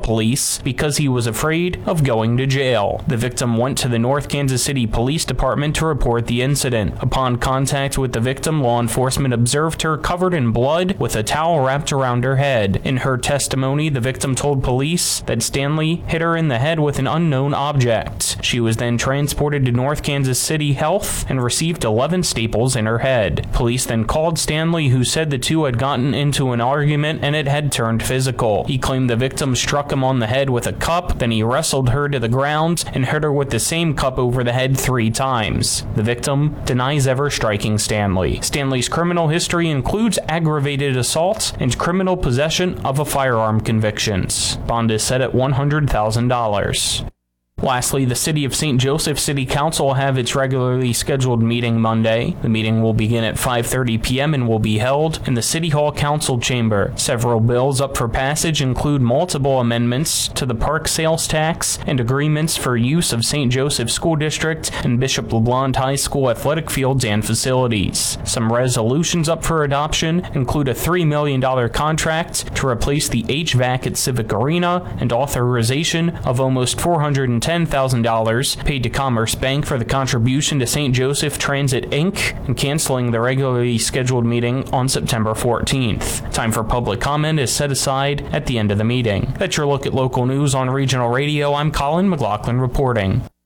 police because he was afraid of going to jail. The victim went to the North Kansas City Police Department to report the incident. Upon contact with the victim, law enforcement observed her covered in blood with a towel wrapped around her head. In her testimony, the victim told police that Stanley hit her in the head with an unknown object. She was then transported to North Kansas City Health and received 11 staples in her head. Police then called Stanley, who said the two had gotten into an argument and it had turned physical. He claimed the victim struck him on the head with a cup, then he wrestled her to the ground and hit her with the same cup over the head 3 times. The victim denies ever striking Stanley. Stanley's criminal history includes aggravated assault and criminal possession of a firearm convictions. Bond is set at $100,000. Lastly, the City of St. Joseph City Council will have its regularly scheduled meeting Monday. The meeting will begin at 5:30 p.m. and will be held in the City Hall Council Chamber. Several bills up for passage include multiple amendments to the park sales tax and agreements for use of St. Joseph School District and Bishop LeBlond High School athletic fields and facilities. Some resolutions up for adoption include a $3 million contract to replace the HVAC at Civic Arena and authorization of almost $410,000 paid to Commerce Bank for the contribution to St. Joseph Transit Inc. and canceling the regularly scheduled meeting on September 14th. Time for public comment is set aside at the end of the meeting. That's your look at local news on Regional Radio. I'm Colin McLaughlin reporting.